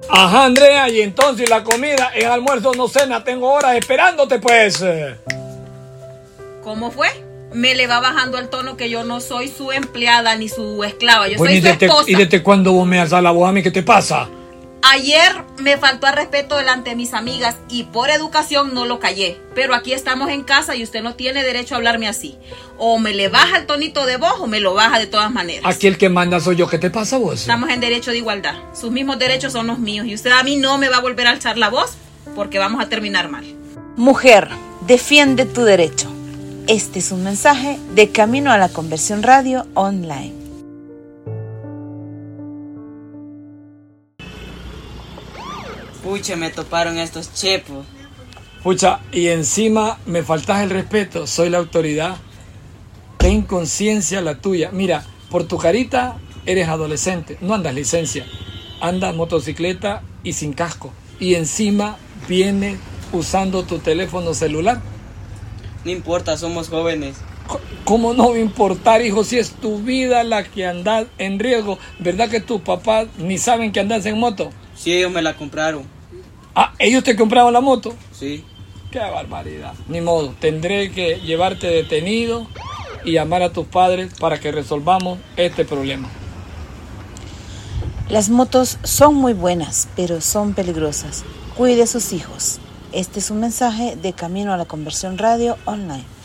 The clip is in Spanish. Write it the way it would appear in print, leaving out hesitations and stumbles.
Ajá, Andrea, y entonces la comida, el almuerzo, no cena, tengo horas esperándote, pues. ¿Cómo fue? Me le va bajando el tono que yo no soy su empleada ni su esclava, yo Bueno, soy su esposa. ¿Y desde cuándo vos me alzas la voz a mí? ¿Qué te pasa? Ayer me faltó al respeto delante de mis amigas y por educación no lo callé. Pero aquí estamos en casa y usted no tiene derecho a hablarme así. O me le baja el tonito de voz o me lo baja de todas maneras. Aquí el que manda soy yo. ¿Qué te pasa, vos? Estamos en derecho de igualdad. Sus mismos derechos son los míos. Y usted a mí no me va a volver a alzar la voz porque vamos a terminar mal. Mujer, defiende tu derecho. Este es un mensaje de Camino a la Conversión Radio Online. Pucha, me toparon estos chepos. Pucha, y encima me faltas el respeto. Soy la autoridad. Qué inconsciencia la tuya. Mira, por tu carita eres adolescente. No andas licencia. Andas motocicleta y sin casco. Y encima vienes usando tu teléfono celular. No importa, somos jóvenes. ¿Cómo no va a importar, hijo, si es tu vida la que andas en riesgo? ¿Verdad que tus papás ni saben que andas en moto? Sí, ellos me la compraron. Ah, ¿ellos te compraron la moto? Sí. Qué barbaridad. Ni modo, tendré que llevarte detenido y llamar a tus padres para que resolvamos este problema. Las motos son muy buenas, pero son peligrosas. Cuide a sus hijos. Este es un mensaje de Camino a la Conversión Radio Online.